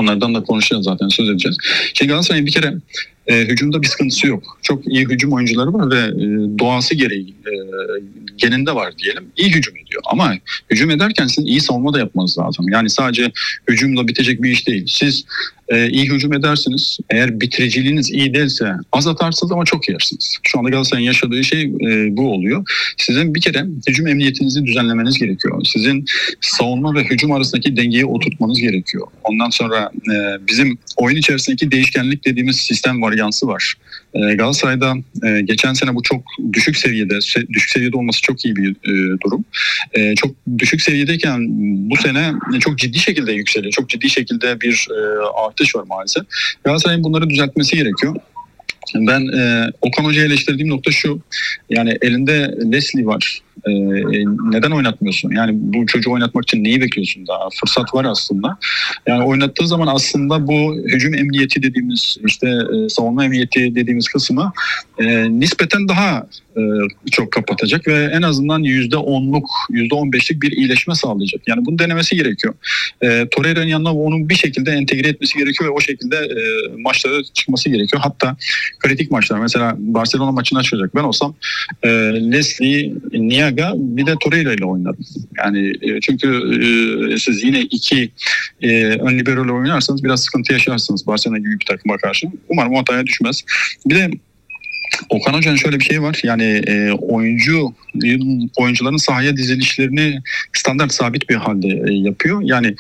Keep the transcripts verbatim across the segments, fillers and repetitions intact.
Onlardan da konuşacağız zaten, söz edeceğiz. Şimdi Galatasaray'ın bir kere e, hücumda bir sıkıntısı yok. Çok iyi hücum oyuncuları var ve e, doğası gereği e, geninde var diyelim. İyi hücum ediyor ama hücum ederken sizin iyi savunma da yapmanız lazım. Yani sadece hücumla bitecek bir iş değil. Siz e, iyi hücum edersiniz. Eğer bitiriciliğiniz iyi değilse az atarsınız ama çok yersiniz. Şu anda Galatasaray'ın yaşadığı şey e, bu oluyor. Sizin bir kere hücum emniyetinizi düzenlemeniz gerekiyor. Sizin savunma ve hücum arasındaki dengeyi oturtmanız gerekiyor. Ondan sonra e, bizim oyun içerisindeki değişkenlik dediğimiz sistem varyansı var. E, Galatasaray'da e, geçen sene bu çok düşük seviyede, se, düşük seviyede olması çok iyi bir e, durum. E, çok düşük seviyedeyken bu sene çok ciddi şekilde yükseliyor. Çok ciddi şekilde bir e, artış var maalesef. Galatasaray'ın bunları düzeltmesi gerekiyor. Ben e, Okan Hoca'yı eleştirdiğim nokta şu. Yani elinde Leslie var. E, neden oynatmıyorsun? Yani bu çocuğu oynatmak için neyi bekliyorsun daha? Fırsat var aslında. Yani oynattığı zaman aslında bu hücum emniyeti dediğimiz, işte e, savunma emniyeti dediğimiz kısmı e, nispeten daha e, çok kapatacak ve en azından yüzde onluk, yüzde on beşlik bir iyileşme sağlayacak. Yani bunu denemesi gerekiyor. E, Torreira'nın yanına onu bir şekilde entegre etmesi gerekiyor ve o şekilde e, maçlara çıkması gerekiyor. Hatta kritik maçlar, mesela Barcelona maçına çıkacak. Ben olsam e, Leslie, Niaga bir de Torreira ile oynarım. Yani e, çünkü e, siz yine iki e, ön libero ile oynarsanız biraz sıkıntı yaşarsınız Barcelona gibi bir takıma karşı. Umarım o hataya düşmez. Bir de Okan Hoca'nın şöyle bir şey var. Yani e, oyuncu oyuncuların sahaya dizilişlerini standart, sabit bir halde e, yapıyor. Yani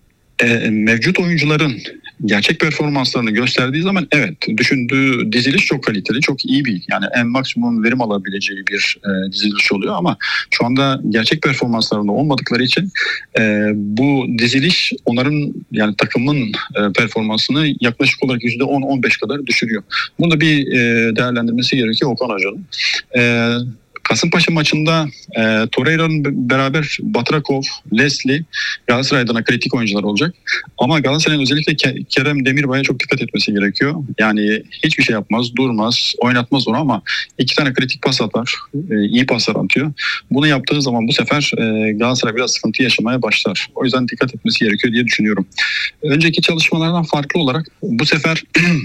e, mevcut oyuncuların gerçek performanslarını gösterdiği zaman evet, düşündüğü diziliş çok kaliteli, çok iyi bir, yani en maksimum verim alabileceği bir e, diziliş oluyor ama şu anda gerçek performanslarında olmadıkları için e, bu diziliş onların, yani takımın e, performansını yaklaşık olarak yüzde on on beş kadar düşürüyor. Bunu da bir e, değerlendirmesi gerekiyor Okan Hoca'nın. E, Kasımpaşa maçında e, Torreira'nın beraber Batrakov, Leslie Galatasaray'dan kritik oyuncular olacak. Ama Galatasaray'ın özellikle Ke- Kerem Demirbay'a çok dikkat etmesi gerekiyor. Yani hiçbir şey yapmaz, durmaz, oynatmaz onu ama iki tane kritik pas atar, e, iyi paslar atıyor. Bunu yaptığı zaman bu sefer e, Galatasaray biraz sıkıntı yaşamaya başlar. O yüzden dikkat etmesi gerekiyor diye düşünüyorum. Önceki çalışmalardan farklı olarak bu sefer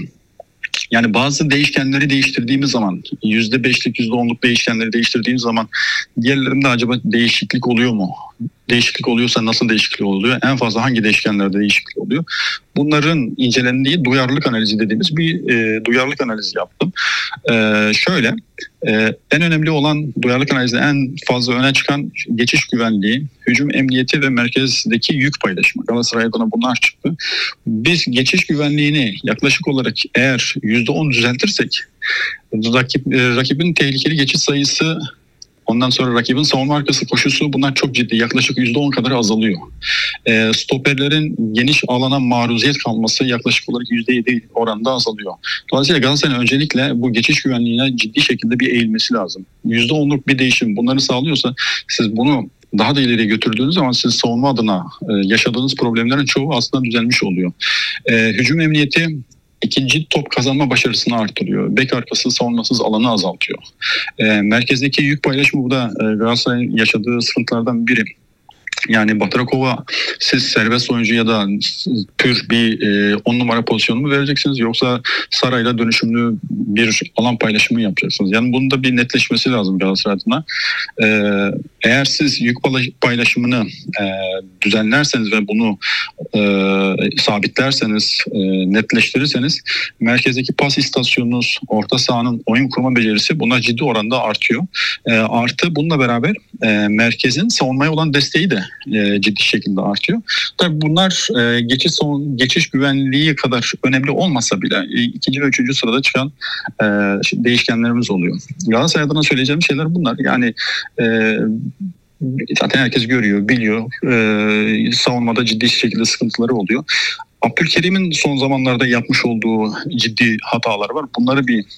yani bazı değişkenleri değiştirdiğimiz zaman, yüzde beşlik, yüzde onluk değişkenleri değiştirdiğimiz zaman diğerlerinde acaba değişiklik oluyor mu? Değişiklik oluyorsa nasıl değişiklik oluyor? En fazla hangi değişkenlerde değişiklik oluyor? Bunların incelendiği duyarlılık analizi dediğimiz bir e, duyarlılık analizi yaptım. E, şöyle, e, en önemli olan duyarlılık analizinde en fazla öne çıkan geçiş güvenliği, hücum emniyeti ve merkezdeki yük paylaşımı. Galatasaray adına bunlar çıktı. Biz geçiş güvenliğini yaklaşık olarak eğer yüzde on düzeltirsek, rakip, e, rakibin tehlikeli geçiş sayısı, ondan sonra rakibin savunma arkası koşusu, bunlar çok ciddi. Yaklaşık yüzde on kadar azalıyor. E, stoperlerin geniş alana maruziyet kalması yaklaşık olarak yüzde yedi oranında azalıyor. Dolayısıyla Galatasaray'ın öncelikle bu geçiş güvenliğine ciddi şekilde bir eğilmesi lazım. yüzde onluk bir değişim bunları sağlıyorsa, siz bunu daha da ileriye götürdüğünüz zaman siz savunma adına e, yaşadığınız problemlerin çoğu aslında düzelmiş oluyor. E, hücum emniyeti İkinci top kazanma başarısını artırıyor. Bek arkası savunmasız alanı azaltıyor. E, merkezdeki yük paylaşımı, bu da e, Galatasaray'ın yaşadığı sıkıntılardan biri. Yani Batrakov'a siz serbest oyuncu ya da pür bir e, on numara pozisyonu mu vereceksiniz, yoksa Saray'la dönüşümlü bir alan paylaşımı yapacaksınız? Yani bunun da bir netleşmesi lazım Galatasaray adına. E, eğer siz yük paylaşımını e, düzenlerseniz ve bunu e, sabitlerseniz, e, netleştirirseniz, merkezdeki pas istasyonunuz, orta sahanın oyun kurma becerisi, bunlar ciddi oranda artıyor. E, artı bununla beraber e, merkezin savunmaya olan desteği de e, ciddi şekilde artıyor. Tabii bunlar e, geçiş son, geçiş güvenliği kadar önemli olmasa bile e, ikinci ve üçüncü sırada çıkan e, değişkenlerimiz oluyor. Galatasaray adına söyleyeceğim şeyler bunlar. Yani e, zaten herkes görüyor, biliyor. E, savunmada ciddi şekilde sıkıntıları oluyor. Abdülkerim'in son zamanlarda yapmış olduğu ciddi hatalar var. Bunları bir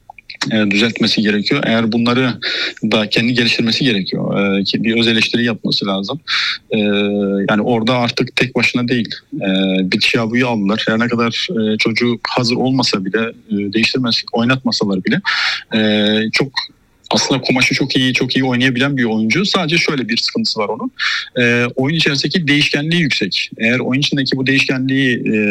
E, düzeltmesi gerekiyor. Eğer bunları da kendi geliştirmesi gerekiyor. E, ki bir öz eleştiri yapması lazım. E, yani orada artık tek başına değil. E, bir Thiago'yu aldılar. Her ne kadar e, çocuk hazır olmasa bile, e, değiştirmesi, oynatmasalar bile e, çok aslında kumaşı çok iyi, çok iyi oynayabilen bir oyuncu. Sadece şöyle bir sıkıntısı var onun. E, oyun içerisindeki değişkenliği yüksek. Eğer oyun içindeki bu değişkenliği e,